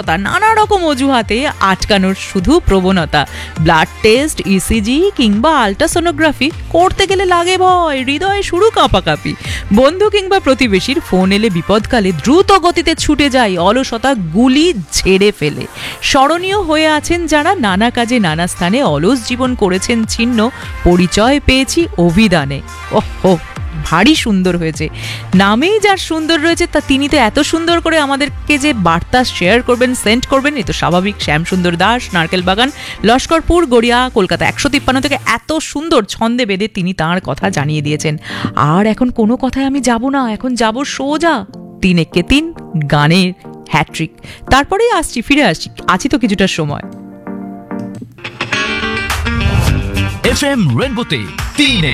অলসতা, নানা রকম অজুহাতে আটকানোর শুধু প্রবণতা। ব্লাড টেস্ট, ইসিজি কিংবা আল্ট্রাসোনোগ্রাফি করতে গেলে লাগে ভয়, হৃদয়ে শুরু কাঁপাকাঁপি। বন্ধু কিংবা প্রতিবেশীর ফোন এলে বিপদকালে দ্রুত গতিতে ছুটে যায়, অলসতা গুলি ঝেড়ে ফেলে। স্মরণীয় হয়ে আছেন যারা নানা কাজে নানা স্থানে অলস জীবন করেছেন ছিন্ন, পরিচয় পেয়েছি অভিধানে। ওহো, ভারী সুন্দর হয়েছে। নামেই যার সুন্দর রয়েছে, তা তিনি তো এত সুন্দর করে আমাদেরকে যে বার্তা শেয়ার করবেন, সেন্ড করবেন, এ তো স্বাভাবিক। শ্যামসুন্দর দাস, নারকেল বাগান, লস্করপুর, গড়িয়া, কলকাতা 153 থেকে এত সুন্দর ছন্দে বেঁধে তিনি তাঁর কথা জানিয়ে দিয়েছেন। আর এখন কোনো কথায় আমি যাব না, এখন যাব সোজা 3 একে 3 গানের হ্যাট্রিক। তারপরেই ফিরে আসছি, আছি তো কিছুটা সময়। FM রেনবোতে 3